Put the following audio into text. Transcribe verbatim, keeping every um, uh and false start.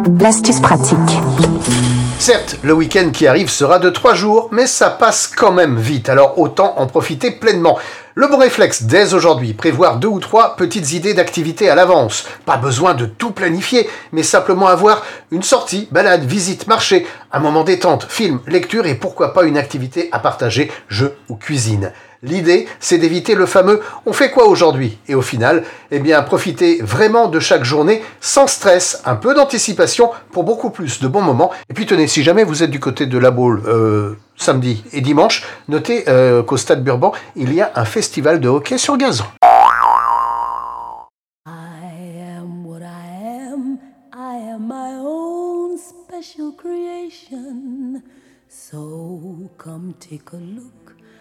L'astuce pratique. Certes, le week-end qui arrive sera de trois jours, mais ça passe quand même vite, alors autant en profiter pleinement. Le bon réflexe dès aujourd'hui, prévoir deux ou trois petites idées d'activités à l'avance. Pas besoin de tout planifier, mais simplement avoir une sortie, balade, visite, marché, un moment détente, film, lecture et pourquoi pas une activité à partager, jeu ou cuisine. L'idée, c'est d'éviter le fameux « on fait quoi aujourd'hui ?» et au final, eh bien, profiter vraiment de chaque journée sans stress, un peu d'anticipation pour beaucoup plus de bons moments. Et puis tenez, si jamais vous êtes du côté de la Baule, euh, samedi et dimanche, notez euh, qu'au Stade Burban, il y a un festival de hockey sur gazon. I am what I am, I am my own special creation. So come take a look